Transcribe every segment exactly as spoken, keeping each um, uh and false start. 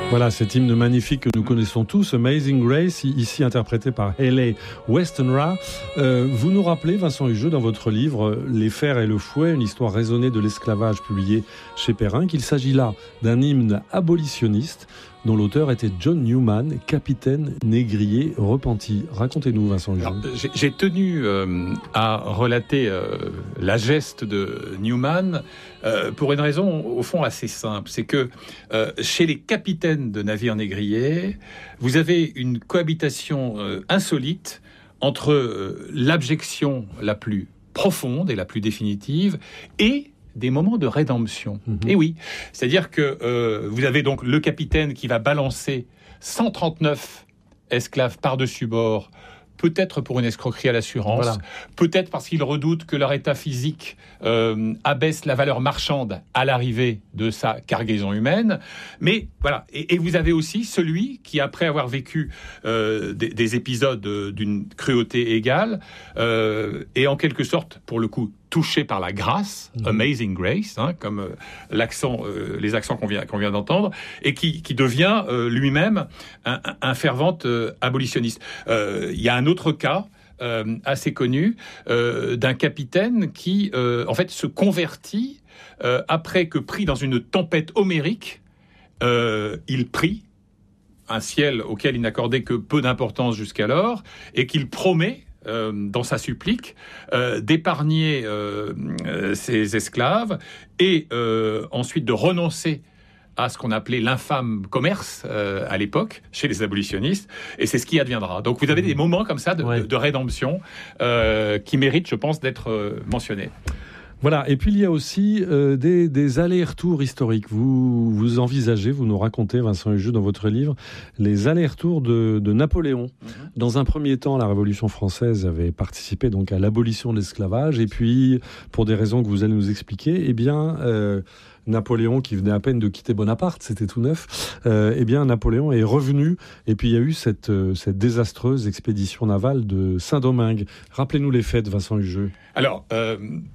Voilà, cet hymne magnifique que nous connaissons tous, Amazing Grace, ici interprété par Hayley Westenra. Euh, vous nous rappelez, Vincent Hugeux, dans votre livre « Les fers et le fouet, une histoire raisonnée de l'esclavage » publié chez Perrin, qu'il s'agit là d'un hymne abolitionniste dont l'auteur était John Newman, capitaine négrier repenti. Racontez-nous, Vincent Hugeux. Alors, j'ai, j'ai tenu euh, à relater euh, la geste de Newman euh, pour une raison, au fond, assez simple. C'est que euh, chez les capitaines de navires négriers, vous avez une cohabitation euh, insolite entre euh, l'abjection la plus profonde et la plus définitive et des moments de rédemption. Mmh. Et oui, c'est-à-dire que euh, vous avez donc le capitaine qui va balancer cent trente-neuf esclaves par-dessus bord, peut-être pour une escroquerie à l'assurance, voilà. Peut-être parce qu'il redoute que leur état physique euh, abaisse la valeur marchande à l'arrivée de sa cargaison humaine. Mais voilà, et, et vous avez aussi celui qui, après avoir vécu euh, des, des épisodes d'une cruauté égale, euh, est en quelque sorte, pour le coup, touché par la grâce, mmh. Amazing Grace, hein, comme euh, l'accent, euh, les accents qu'on vient, qu'on vient d'entendre, et qui, qui devient euh, lui-même un, un fervent euh, abolitionniste. Euh, il y a un autre cas euh, assez connu euh, d'un capitaine qui, euh, en fait, se convertit euh, après que, pris dans une tempête homérique, euh, il prie un ciel auquel il n'accordait que peu d'importance jusqu'alors, et qu'il promet, Euh, dans sa supplique, euh, d'épargner euh, euh, ses esclaves et euh, ensuite de renoncer à ce qu'on appelait l'infâme commerce euh, à l'époque, chez les abolitionnistes, et c'est ce qui adviendra. Donc vous avez des moments comme ça de, ouais. de, de rédemption euh, qui méritent, je pense, d'être euh, mentionnés. Voilà, et puis il y a aussi euh, des, des allers-retours historiques. Vous, vous envisagez, vous nous racontez, Vincent Hugeux, dans votre livre, les allers-retours de, de Napoléon. Mm-hmm. Dans un premier temps, la Révolution française avait participé donc à l'abolition de l'esclavage, et puis, pour des raisons que vous allez nous expliquer, eh bien... Euh, Napoléon, qui venait à peine de quitter Bonaparte, c'était tout neuf, euh, eh bien Napoléon est revenu, et puis il y a eu cette, euh, cette désastreuse expédition navale de Saint-Domingue. Rappelez-nous les faits, Vincent Hugeux. Alors... Euh...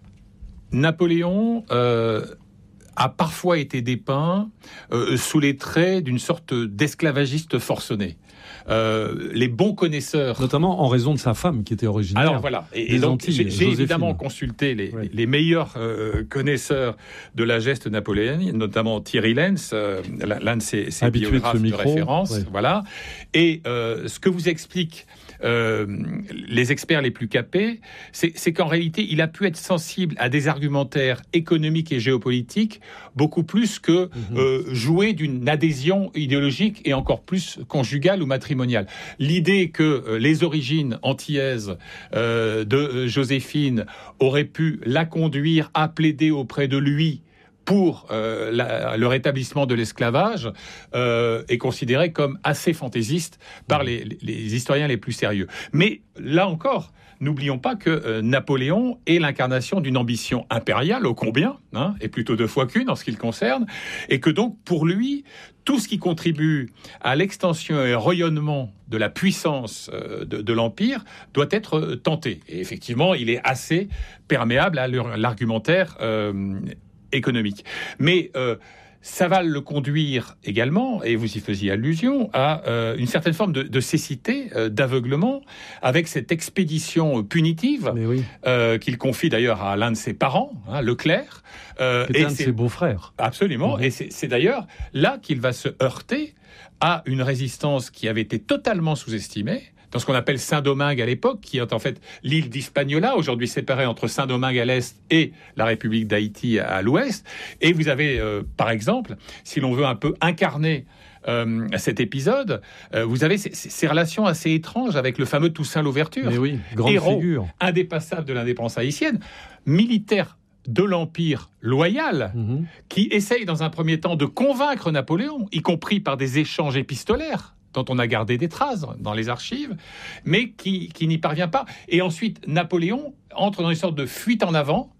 Napoléon euh, a parfois été dépeint euh, sous les traits d'une sorte d'esclavagiste forcené. Euh, les bons connaisseurs... Notamment en raison de sa femme qui était originaire. Alors voilà, et, et donc Antilles, j'ai, j'ai évidemment consulté les, ouais. les meilleurs euh, connaisseurs de la geste napoléonienne, notamment Thierry Lenz, euh, l'un de ses, ses biographes de, de référence. Ouais. Voilà. Et euh, ce que vous expliquent euh, les experts les plus capés, c'est, c'est qu'en réalité, il a pu être sensible à des argumentaires économiques et géopolitiques beaucoup plus que mm-hmm. euh, jouer d'une adhésion idéologique et encore plus conjugale ou matrimoniale. L'idée que euh, les origines antillaises euh, de euh, Joséphine auraient pu la conduire à plaider auprès de lui pour euh, la, le rétablissement de l'esclavage euh, est considéré comme assez fantaisiste par les, les historiens les plus sérieux. Mais là encore, n'oublions pas que euh, Napoléon est l'incarnation d'une ambition impériale, ô combien, hein, et plutôt deux fois qu'une en ce qui le concerne, et que donc pour lui, tout ce qui contribue à l'extension et au rayonnement de la puissance euh, de, de l'Empire doit être euh, tenté. Et effectivement, il est assez perméable à l'argumentaire euh, économique. Mais euh, ça va le conduire également, et vous y faisiez allusion, à euh, une certaine forme de, de cécité, euh, d'aveuglement, avec cette expédition punitive oui. euh, qu'il confie d'ailleurs à l'un de ses parents, hein, Leclerc. Euh, et un de ses beaux-frères. Absolument, mmh. et c'est, c'est d'ailleurs là qu'il va se heurter à une résistance qui avait été totalement sous-estimée, dans ce qu'on appelle Saint-Domingue à l'époque, qui est en fait l'île d'Hispaniola, aujourd'hui séparée entre Saint-Domingue à l'est et la République d'Haïti à l'ouest. Et vous avez, euh, par exemple, si l'on veut un peu incarner euh, cet épisode, euh, vous avez ces, ces relations assez étranges avec le fameux Toussaint Louverture. Mais oui, grande héros figure. Indépassable de l'indépendance haïtienne, militaire de l'Empire loyal, mmh. qui essaye dans un premier temps de convaincre Napoléon, y compris par des échanges épistolaires, dont on a gardé des traces dans les archives, mais qui, qui n'y parvient pas. Et ensuite, Napoléon entre dans une sorte de fuite en avant,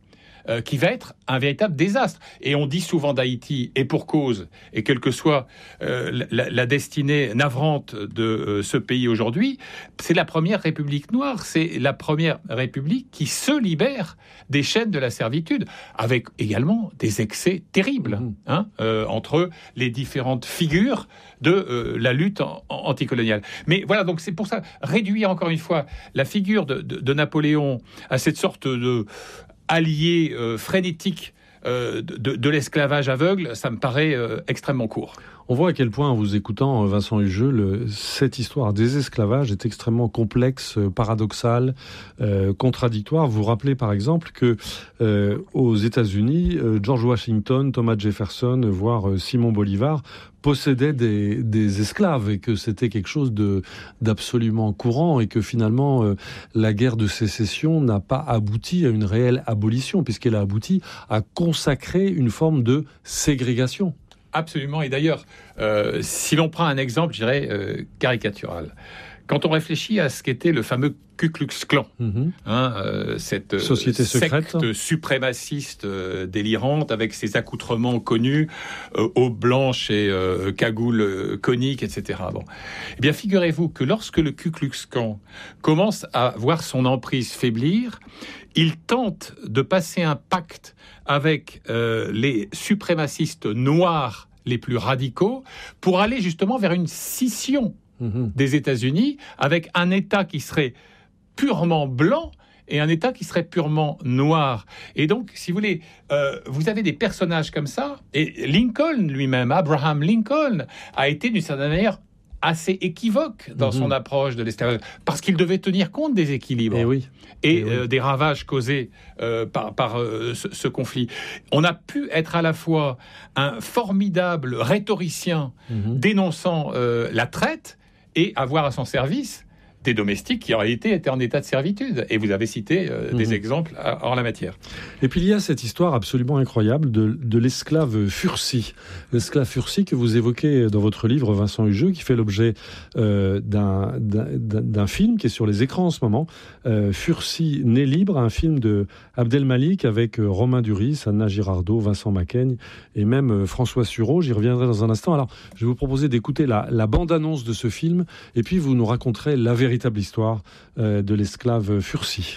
euh, qui va être un véritable désastre. Et on dit souvent d'Haïti, et pour cause, et quelle que soit euh, la, la destinée navrante de euh, ce pays aujourd'hui, c'est la première république noire, c'est la première république qui se libère des chaînes de la servitude, avec également des excès terribles mmh. hein, euh, entre les différentes figures de euh, la lutte en, en, anticoloniale. Mais voilà, donc c'est pour ça, réduire encore une fois la figure de, de, de Napoléon à cette sorte de allié euh, frénétique euh, de, de l'esclavage aveugle, ça me paraît euh, extrêmement court. On voit à quel point, en vous écoutant, Vincent Hugeux, le, cette histoire des esclavages est extrêmement complexe, paradoxale, euh, contradictoire. Vous vous rappelez par exemple que euh, aux États-Unis, euh, George Washington, Thomas Jefferson, voire euh, Simon Bolivar possédaient des, des esclaves et que c'était quelque chose de, d'absolument courant et que finalement euh, la guerre de sécession n'a pas abouti à une réelle abolition puisqu'elle a abouti à consacrer une forme de ségrégation. Absolument. Et d'ailleurs, euh, si l'on prend un exemple, je dirais, euh, caricatural, quand on réfléchit à ce qu'était le fameux Ku Klux Klan, mm-hmm. hein, euh, cette société secrète, secte suprémaciste euh, délirante avec ses accoutrements connus, euh, eau blanche et euh, cagoule euh, conique, et cetera. Bon, eh bien, figurez-vous que lorsque le Ku Klux Klan commence à voir son emprise faiblir, il tente de passer un pacte avec euh, les suprémacistes noirs les plus radicaux pour aller justement vers une scission mmh. des États-Unis avec un État qui serait purement blanc et un État qui serait purement noir. Et donc, si vous voulez, euh, vous avez des personnages comme ça, et Lincoln lui-même, Abraham Lincoln, a été d'une certaine manière assez équivoque dans mmh. son approche de l'esclavage, parce qu'il devait tenir compte des équilibres et, oui. et, et oui. euh, des ravages causés euh, par, par euh, ce, ce conflit. On a pu être à la fois un formidable rhétoricien mmh. dénonçant euh, la traite et avoir à son service des domestiques qui en réalité étaient en état de servitude. Et vous avez cité euh, mmh. des exemples en la matière. Et puis il y a cette histoire absolument incroyable de, de l'esclave Furcy. L'esclave Furcy que vous évoquez dans votre livre, Vincent Hugeux, qui fait l'objet euh, d'un, d'un, d'un film qui est sur les écrans en ce moment. Euh, Furcy né libre, un film de Abdelmalik avec euh, Romain Duris, Anna Girardot, Vincent Macaigne et même euh, François Sureau. J'y reviendrai dans un instant. Alors, je vais vous proposer d'écouter la, la bande-annonce de ce film et puis vous nous raconterez la vérité véritable histoire euh, de l'esclave Furcy.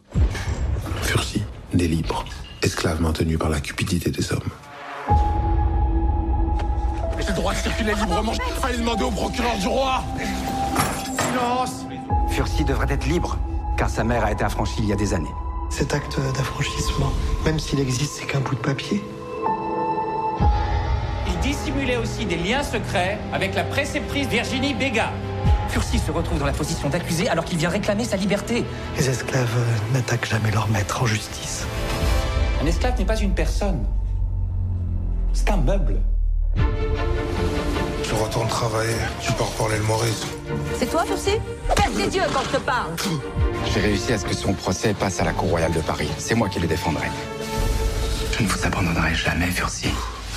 Furcy, né libre, esclave maintenu par la cupidité des hommes. J'ai le droit de circuler librement. Allez demander au procureur du roi. Silence. Furcy devrait être libre, car sa mère a été affranchie il y a des années. Cet acte d'affranchissement, même s'il existe, c'est qu'un bout de papier. Il dissimulait aussi des liens secrets avec la préceptrice Virginie Béga. Furcy se retrouve dans la position d'accusé alors qu'il vient réclamer sa liberté. Les esclaves euh, n'attaquent jamais leur maître en justice. Un esclave n'est pas une personne. C'est un meuble. Je retourne travailler. Tu pars pour l'île Maurice. C'est toi, Furcy ? Ferme les yeux quand je te parle. J'ai réussi à ce que son procès passe à la Cour royale de Paris. C'est moi qui le défendrai. Je ne vous abandonnerai jamais, Furcy.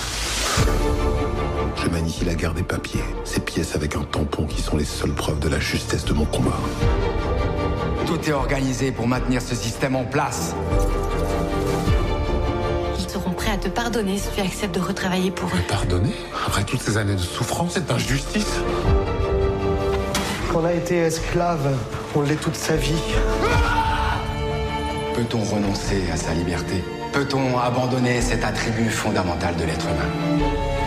Je manie ici la guerre des papiers, ces pièces avec un tampon qui sont les seules preuves de la justesse de mon combat. Tout est organisé pour maintenir ce système en place. Ils seront prêts à te pardonner si tu acceptes de retravailler pour eux. Mais pardonner ? Après toutes ces années de souffrance, cette injustice ? Quand on a été esclave, on l'est toute sa vie. Peut-on renoncer à sa liberté ? Peut-on abandonner cet attribut fondamental de l'être humain ?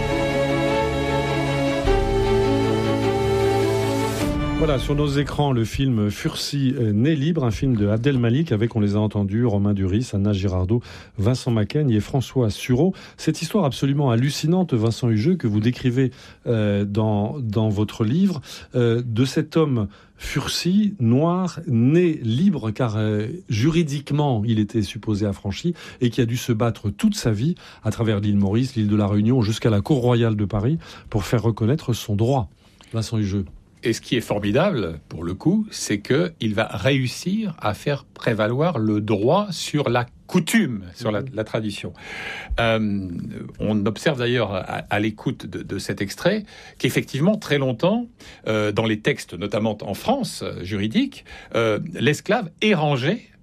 Voilà, sur nos écrans, le film Furcy, né libre, un film de Abdelmalik avec, on les a entendus, Romain Duris, Anna Girardot, Vincent Macaigne et François Sureau. Cette histoire absolument hallucinante, Vincent Hugeux, que vous décrivez euh, dans, dans votre livre, euh, de cet homme Furcy, noir, né libre, car euh, juridiquement, il était supposé affranchi, et qui a dû se battre toute sa vie à travers l'île Maurice, l'île de la Réunion, jusqu'à la Cour royale de Paris, pour faire reconnaître son droit. Vincent Hugeux. Et ce qui est formidable, pour le coup, c'est qu'il va réussir à faire prévaloir le droit sur la coutume, sur la, la tradition. Euh, on observe d'ailleurs à, à l'écoute de, de cet extrait qu'effectivement, très longtemps, euh, dans les textes, notamment en France, euh, juridiques, euh, l'esclave est rangé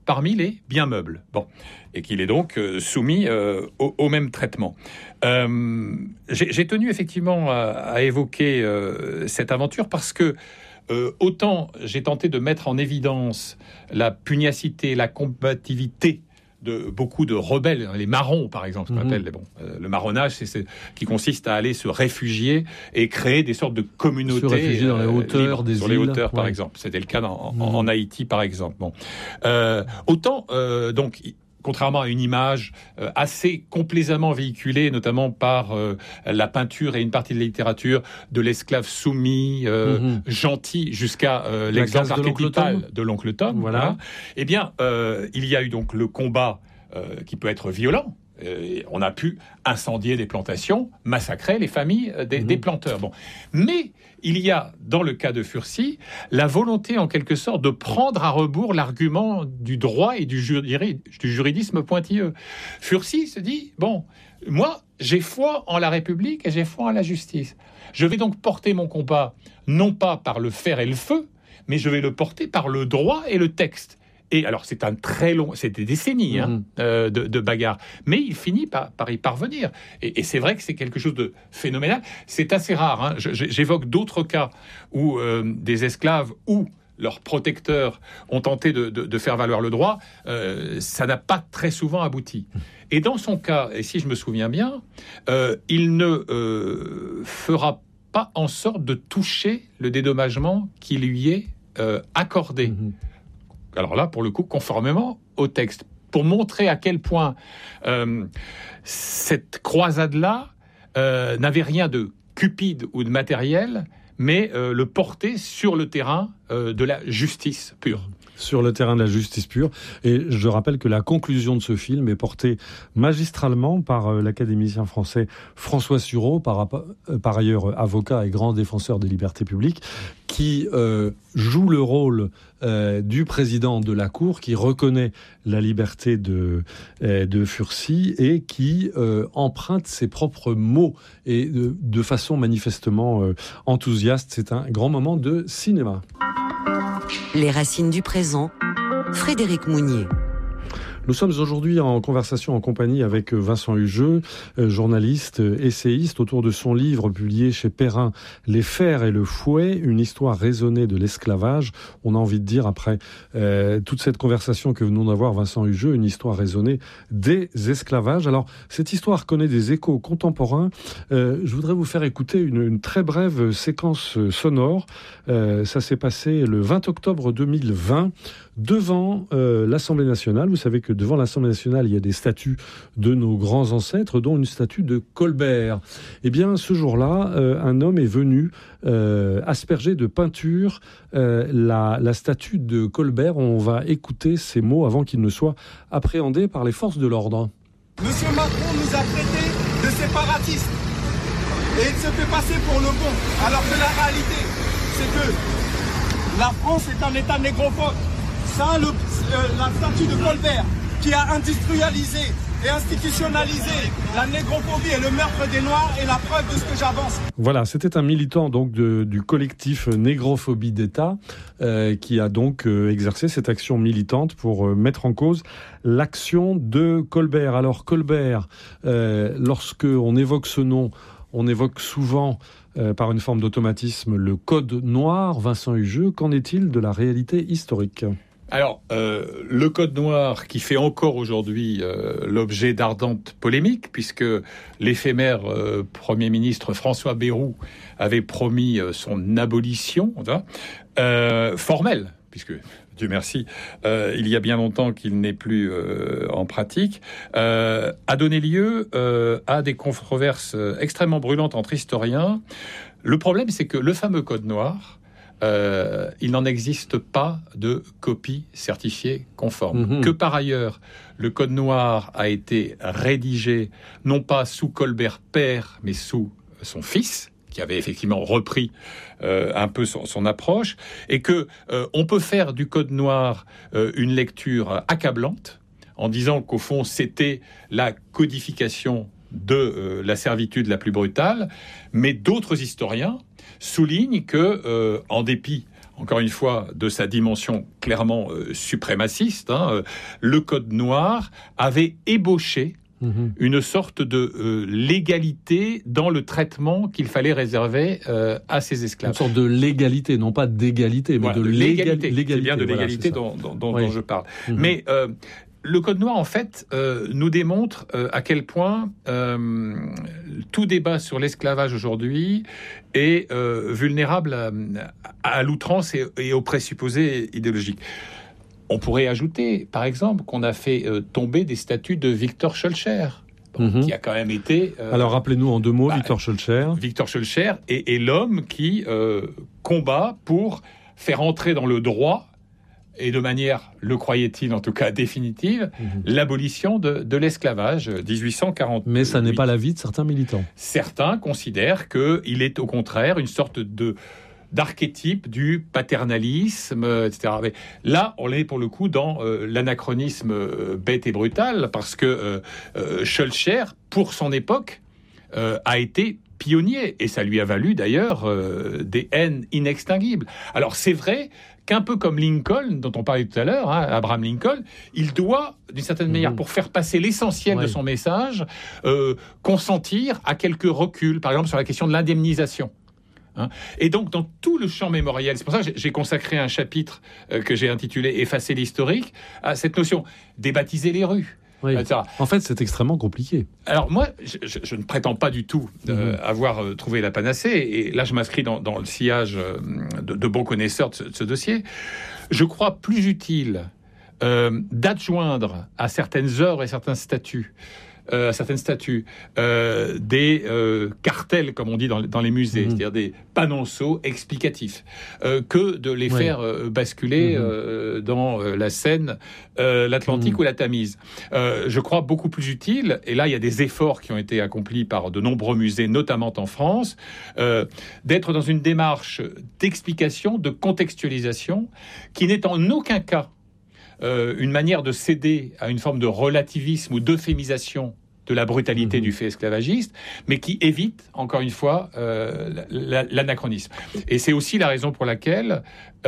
parmi les biens meubles. Bon. Et qu'il est donc euh, soumis euh, au, au même traitement. Euh, j'ai, j'ai tenu effectivement à, à évoquer euh, cette aventure parce que euh, autant j'ai tenté de mettre en évidence la pugnacité, la combativité de beaucoup de rebelles, les marrons par exemple, ce qu'on mmh. appelle bon, euh, le marronnage, c'est, c'est qui consiste à aller se réfugier et créer des sortes de communautés se réfugier dans les hauteurs libres, des sur îles, les hauteurs par ouais. exemple. C'était le cas en, mmh. en Haïti par exemple. Bon, euh, autant euh, donc. Contrairement à une image euh, assez complaisamment véhiculée, notamment par euh, la peinture et une partie de la littérature, de l'esclave soumis, euh, mmh. gentil, jusqu'à euh, l'exemple archétypal de l'oncle Tom. Voilà. Voilà. Eh bien, euh, il y a eu donc le combat euh, qui peut être violent. Euh, on a pu incendier des plantations, massacrer les familles des, mmh. des planteurs. Bon. Mais il y a, dans le cas de Furcy, la volonté, en quelque sorte, de prendre à rebours l'argument du droit et du, juri- du juridisme pointilleux. Furcy se dit, bon, moi, j'ai foi en la République et j'ai foi en la justice. Je vais donc porter mon combat, non pas par le fer et le feu, mais je vais le porter par le droit et le texte. Et alors, c'est un très long... C'est des décennies hein, mmh. euh, de, de bagarre. Mais il finit par, par y parvenir. Et, et c'est vrai que c'est quelque chose de phénoménal. C'est assez rare. Hein. Je, j'évoque d'autres cas où euh, des esclaves ou leurs protecteurs ont tenté de, de, de faire valoir le droit. Euh, ça n'a pas très souvent abouti. Et dans son cas, et si je me souviens bien, euh, il ne euh, fera pas en sorte de toucher le dédommagement qui lui est euh, accordé. Mmh. Alors là, pour le coup, conformément au texte, pour montrer à quel point euh, cette croisade-là euh, n'avait rien de cupide ou de matériel, mais euh, le porter sur le terrain euh, de la justice pure. Sur le terrain de la justice pure. Et je rappelle que la conclusion de ce film est portée magistralement par euh, l'académicien français François Sureau, par, euh, par ailleurs avocat et grand défenseur des libertés publiques, qui euh, joue le rôle euh, du président de la Cour, qui reconnaît la liberté de, euh, de Furcy et qui euh, emprunte ses propres mots et de, de façon manifestement euh, enthousiaste. C'est un grand moment de cinéma. Les racines du présent, Frédéric Mounier. Nous sommes aujourd'hui en conversation en compagnie avec Vincent Hugeux, journaliste, essayiste, autour de son livre publié chez Perrin, Les fers et le fouet, une histoire raisonnée de l'esclavage. On a envie de dire, après euh, toute cette conversation que venons d'avoir, Vincent Hugeux, une histoire raisonnée des esclavages. Alors, cette histoire connaît des échos contemporains. Euh, je voudrais vous faire écouter une, une très brève séquence sonore. Euh, ça s'est passé le vingt octobre deux mille vingt, devant euh, l'Assemblée nationale. Vous savez que devant l'Assemblée nationale, il y a des statues de nos grands ancêtres, dont une statue de Colbert. Eh bien, ce jour-là, euh, un homme est venu euh, asperger de peinture euh, la, la statue de Colbert. On va écouter ces mots avant qu'ils ne soient appréhendés par les forces de l'ordre. Monsieur Macron nous a traités de séparatistes et il se fait passer pour le bon, alors que la réalité, c'est que la France est un État négrophobe. Ça, le, euh, la statue de Colbert, qui a industrialisé et institutionnalisé la négrophobie et le meurtre des Noirs, est la preuve de ce que j'avance. Voilà, c'était un militant donc de, du collectif Négrophobie d'État euh, qui a donc euh, exercé cette action militante pour euh, mettre en cause l'action de Colbert. Alors Colbert, euh, lorsque on évoque ce nom, on évoque souvent euh, par une forme d'automatisme le code noir. Vincent Hugeux, qu'en est-il de la réalité historique ? Alors, euh, le Code noir qui fait encore aujourd'hui euh, l'objet d'ardentes polémiques, puisque l'éphémère euh, Premier ministre François Bayrou avait promis euh, son abolition euh, formelle, puisque, Dieu merci, euh, il y a bien longtemps qu'il n'est plus euh, en pratique, euh, a donné lieu euh, à des controverses extrêmement brûlantes entre historiens. Le problème, c'est que le fameux Code noir, Euh, il n'en existe pas de copie certifiée conforme. Mmh. Que par ailleurs, le Code noir a été rédigé non pas sous Colbert père, mais sous son fils, qui avait effectivement repris euh, un peu son, son approche, et que euh, on peut faire du Code noir euh, une lecture accablante, en disant qu'au fond c'était la codification de euh, la servitude la plus brutale, mais d'autres historiens souligne que, euh, en dépit, encore une fois, de sa dimension clairement euh, suprémaciste, hein, euh, le Code noir avait ébauché Mmh. une sorte de euh, légalité dans le traitement qu'il fallait réserver euh, à ces esclaves. Une sorte de légalité, non pas d'égalité, mais voilà, de légalité. légalité. C'est bien de voilà, l'égalité dont, dont, dont, oui. dont je parle. Mmh. Mais euh, le Code noir, en fait, euh, nous démontre euh, à quel point euh, tout débat sur l'esclavage aujourd'hui est euh, vulnérable à, à l'outrance et, et aux présupposés idéologiques. On pourrait ajouter, par exemple, qu'on a fait euh, tomber des statuts de Victor Schœlcher, bon, mmh. qui a quand même été... Euh, Alors, rappelez-nous en deux mots, bah, Victor Schœlcher. Victor Schœlcher est, est l'homme qui euh, combat pour faire entrer dans le droit, et de manière, le croyait-il en tout cas définitive, mmh. l'abolition de, de l'esclavage, dix-huit cent quarante. Mais ça n'est pas l'avis de certains militants. Certains considèrent qu'il est au contraire une sorte de... d'archétype du paternalisme, et cetera. Mais là, on est pour le coup dans euh, l'anachronisme euh, bête et brutal, parce que euh, euh, Schœlcher, pour son époque, euh, a été pionnier, et ça lui a valu d'ailleurs euh, des haines inextinguibles. Alors c'est vrai qu'un peu comme Lincoln, dont on parlait tout à l'heure, hein, Abraham Lincoln, il doit, d'une certaine mmh. manière, pour faire passer l'essentiel ouais. de son message, euh, consentir à quelques reculs, par exemple sur la question de l'indemnisation. Et donc, dans tout le champ mémoriel, c'est pour ça que j'ai consacré un chapitre euh, que j'ai intitulé « Effacer l'historique » à cette notion « débaptiser les rues oui. ». En fait, c'est extrêmement compliqué. Alors moi, je, je, je ne prétends pas du tout euh, mmh. avoir euh, trouvé la panacée, et là, je m'inscris dans, dans le sillage euh, de, de bons connaisseurs de ce, de ce dossier. Je crois plus utile euh, d'adjoindre à certaines œuvres et certains statuts Euh, certaines statues, euh, des euh, cartels, comme on dit dans, dans les musées, mmh. c'est-à-dire des panonceaux explicatifs, euh, que de les oui. faire euh, basculer mmh. euh, dans euh, la Seine, euh, l'Atlantique mmh. ou la Tamise. Euh, je crois beaucoup plus utile, et là il y a des efforts qui ont été accomplis par de nombreux musées, notamment en France, euh, d'être dans une démarche d'explication, de contextualisation, qui n'est en aucun cas Euh, une manière de céder à une forme de relativisme ou d'euphémisation de la brutalité mmh. du fait esclavagiste, mais qui évite, encore une fois, euh, l'anachronisme. Et c'est aussi la raison pour laquelle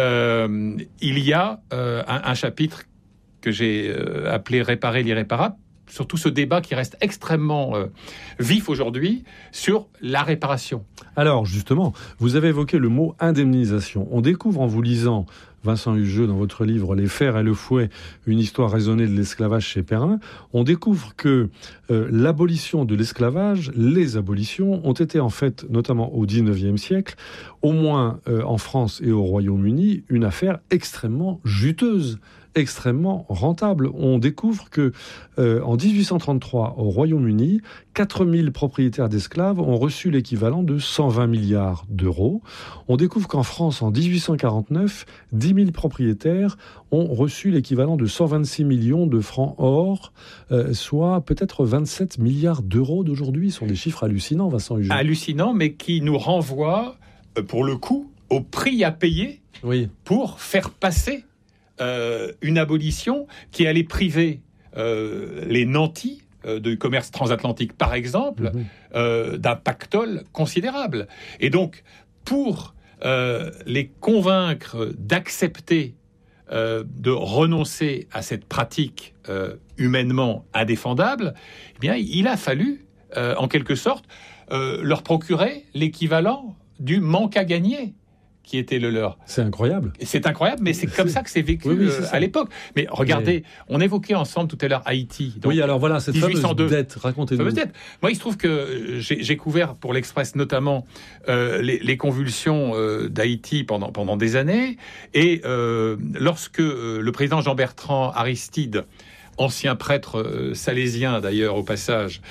euh, il y a euh, un, un chapitre que j'ai euh, appelé « Réparer l'irréparable », surtout ce débat qui reste extrêmement euh, vif aujourd'hui sur la réparation. Alors, justement, vous avez évoqué le mot « indemnisation ». On découvre en vous lisant Vincent Hugeux, dans votre livre « Les fers et le fouet, une histoire raisonnée de l'esclavage chez Perrin », on découvre que euh, l'abolition de l'esclavage, les abolitions, ont été en fait, notamment au dix-neuvième siècle, au moins euh, en France et au Royaume-Uni, une affaire extrêmement juteuse, extrêmement rentable. On découvre que euh, en dix-huit cent trente-trois, au Royaume-Uni, quatre mille propriétaires d'esclaves ont reçu l'équivalent de cent vingt milliards d'euros. On découvre qu'en France, en dix-huit cent quarante-neuf, dix mille propriétaires ont reçu l'équivalent de cent vingt-six millions de francs or, euh, soit peut-être vingt-sept milliards d'euros d'aujourd'hui. Ce sont des chiffres hallucinants, Vincent Hugeux. Hallucinants, mais qui nous renvoient, euh, pour le coup, au prix à payer oui. pour faire passer euh, une abolition qui allait priver euh, les nantis euh, du commerce transatlantique, par exemple, mmh. euh, d'un pactole considérable. Et donc, pour euh, les convaincre d'accepter Euh, de renoncer à cette pratique euh, humainement indéfendable, eh bien, il a fallu, euh, en quelque sorte, euh, leur procurer l'équivalent du manque à gagner qui était le leur. C'est incroyable. C'est incroyable, mais c'est comme ça que c'est vécu oui, oui, c'est euh, à l'époque. Mais regardez, mais... on évoquait ensemble tout à l'heure Haïti. Donc, oui, alors voilà, cette fameuse dette, racontez-nous. Fameuse dette. Moi, il se trouve que j'ai, j'ai couvert pour l'Express notamment euh, les, les convulsions euh, d'Haïti pendant, pendant des années. Et euh, lorsque euh, le président Jean-Bertrand Aristide, ancien prêtre euh, salésien d'ailleurs au passage,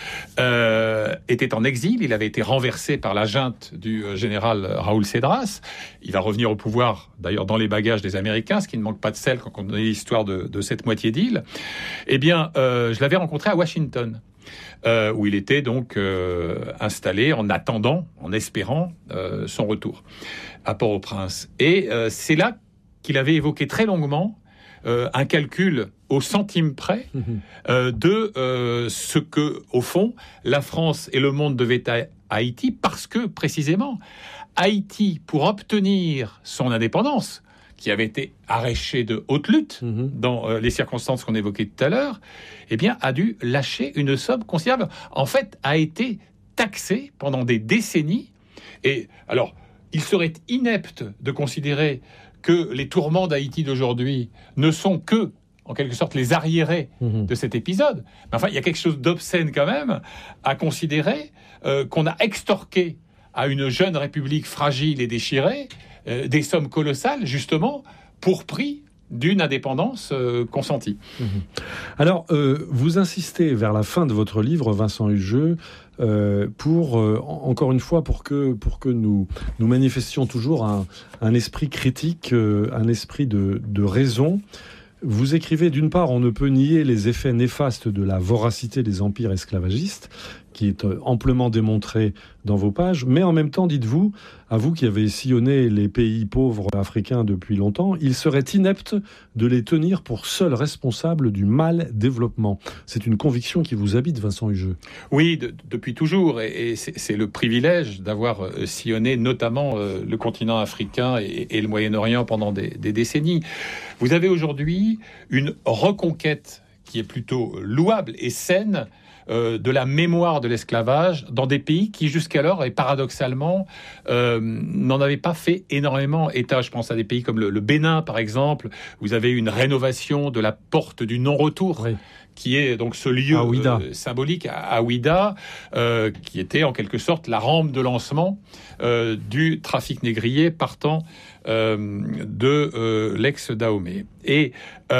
euh, était en exil. Il avait été renversé par la junte du euh, général Raoul Cedras. Il va revenir au pouvoir d'ailleurs dans les bagages des Américains, ce qui ne manque pas de sel quand on connaît l'histoire de, de cette moitié d'île. Eh bien, euh, je l'avais rencontré à Washington, euh, où il était donc euh, installé en attendant, en espérant euh, son retour à Port-au-Prince. Et euh, c'est là qu'il avait évoqué très longuement Euh, un calcul au centime près euh, de euh, ce que, au fond, la France et le monde devaient à Haïti, parce que, précisément, Haïti, pour obtenir son indépendance, qui avait été arraché de haute lutte mmh. dans euh, les circonstances qu'on évoquait tout à l'heure, eh bien, a dû lâcher une somme considérable. En fait, a été taxé pendant des décennies. Et alors, il serait inepte de considérer que les tourments d'Haïti d'aujourd'hui ne sont que, en quelque sorte, les arriérés mmh. de cet épisode. Mais enfin, il y a quelque chose d'obscène quand même à considérer euh, qu'on a extorqué à une jeune république fragile et déchirée euh, des sommes colossales, justement, pour prix d'une indépendance euh, consentie. Mmh. Alors, euh, vous insistez vers la fin de votre livre, Vincent Hugeux, euh, pour, euh, encore une fois, pour que, pour que nous, nous manifestions toujours un, un esprit critique, euh, un esprit de, de raison. Vous écrivez, d'une part, on ne peut nier les effets néfastes de la voracité des empires esclavagistes, qui est amplement démontré dans vos pages, mais en même temps, dites-vous, à vous qui avez sillonné les pays pauvres africains depuis longtemps, il serait inepte de les tenir pour seuls responsables du mal développement. C'est une conviction qui vous habite, Vincent Hugeux. Oui, de, depuis toujours, et, et c'est, c'est le privilège d'avoir euh, sillonné notamment euh, le continent africain et, et le Moyen-Orient pendant des, des décennies. Vous avez aujourd'hui une reconquête qui est plutôt louable et saine Euh, de la mémoire de l'esclavage dans des pays qui jusqu'alors, et paradoxalement, euh, n'en avaient pas fait énormément état. Je pense à des pays comme le, le Bénin, par exemple. Vous avez une rénovation de la porte du non-retour, oui. qui est donc ce lieu euh, symbolique à Ouida, euh, qui était en quelque sorte la rampe de lancement euh, du trafic négrier partant euh, de euh, l'ex-Dahomey. Et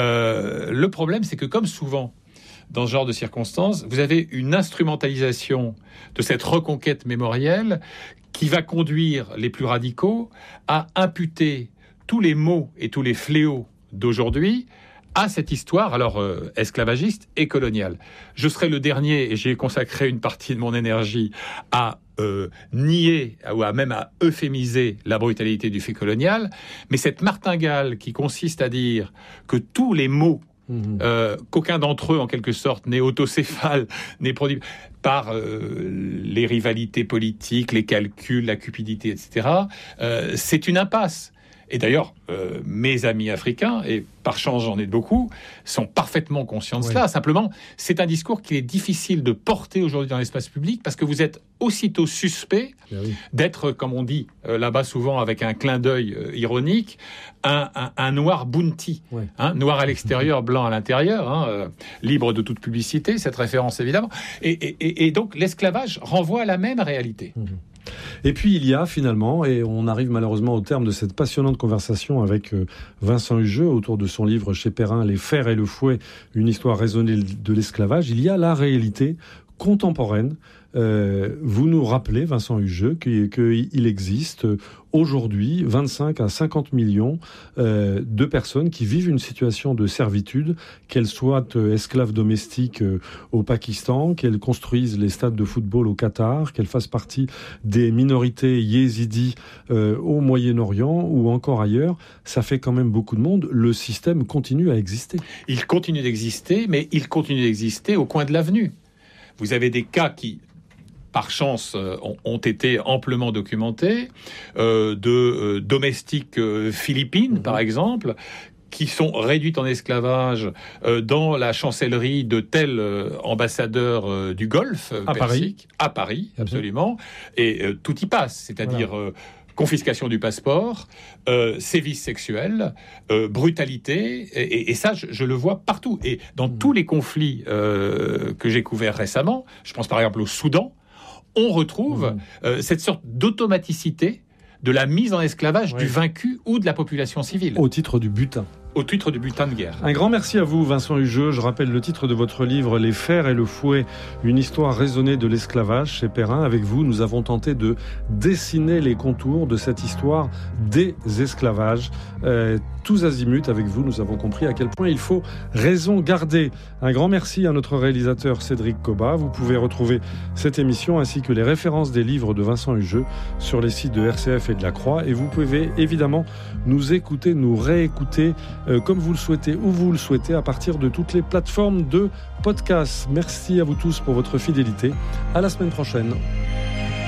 euh, le problème, c'est que comme souvent, dans ce genre de circonstances, vous avez une instrumentalisation de cette reconquête mémorielle qui va conduire les plus radicaux à imputer tous les maux et tous les fléaux d'aujourd'hui à cette histoire, alors euh, esclavagiste et coloniale. Je serai le dernier, et j'ai consacré une partie de mon énergie à euh, nier, ou à même à euphémiser la brutalité du fait colonial, mais cette martingale qui consiste à dire que tous les maux Mmh. Euh, qu'aucun d'entre eux, en quelque sorte, n'est autocéphale, n'est produit par euh, les rivalités politiques, les calculs, la cupidité, et cetera. Euh, c'est une impasse. Et d'ailleurs, euh, mes amis africains, et par chance j'en ai beaucoup, sont parfaitement conscients de oui. cela. Simplement, c'est un discours qu'il est difficile de porter aujourd'hui dans l'espace public parce que vous êtes aussitôt suspect oui. d'être, comme on dit euh, là-bas souvent avec un clin d'œil euh, ironique, un, un, un noir bounty. Oui. Hein, noir à l'extérieur, blanc à l'intérieur, hein, euh, libre de toute publicité, cette référence évidemment. Et, et, et donc l'esclavage renvoie à la même réalité. Mmh. Et puis il y a finalement, et on arrive malheureusement au terme de cette passionnante conversation avec Vincent Hugeux autour de son livre chez Perrin, Les Fers et le Fouet, une histoire raisonnée de l'esclavage, il y a la réalité contemporaine. Euh, vous nous rappelez, Vincent Hugeux, qu'il, qu'il existe aujourd'hui vingt-cinq à cinquante millions euh, de personnes qui vivent une situation de servitude, qu'elles soient euh, esclaves domestiques euh, au Pakistan, qu'elles construisent les stades de football au Qatar, qu'elles fassent partie des minorités yézidis euh, au Moyen-Orient ou encore ailleurs. Ça fait quand même beaucoup de monde. Le système continue à exister. Il continue d'exister, mais il continue d'exister au coin de l'avenue. Vous avez des cas qui, par chance, euh, ont été amplement documentés, euh, de euh, domestiques euh, philippines, mmh. par exemple, qui sont réduites en esclavage euh, dans la chancellerie de tel euh, ambassadeur euh, du Golfe à Persique, Paris. à Paris, absolument, mmh. et euh, tout y passe, c'est-à-dire voilà. euh, confiscation du passeport, euh, sévices sexuels, euh, brutalité, et, et, et ça, je, je le vois partout. Et dans mmh. tous les conflits euh, que j'ai couverts récemment, je pense par exemple au Soudan, on retrouve mmh. euh, cette sorte d'automaticité de la mise en esclavage oui. du vaincu ou de la population civile. Au titre du butin. Au titre du butin de guerre. Un grand merci à vous, Vincent Hugeux. Je rappelle le titre de votre livre, Les Fers et le Fouet, une histoire raisonnée de l'esclavage chez Perrin. Avec vous, nous avons tenté de dessiner les contours de cette histoire des esclavages. Euh, tous azimuts, avec vous, nous avons compris à quel point il faut raison garder. Un grand merci à notre réalisateur Cédric Coba. Vous pouvez retrouver cette émission ainsi que les références des livres de Vincent Hugeux sur les sites de R C F et de la Croix. Et vous pouvez évidemment nous écouter, nous réécouter Euh, comme vous le souhaitez, où vous le souhaitez, à partir de toutes les plateformes de podcast. Merci à vous tous pour votre fidélité. À la semaine prochaine.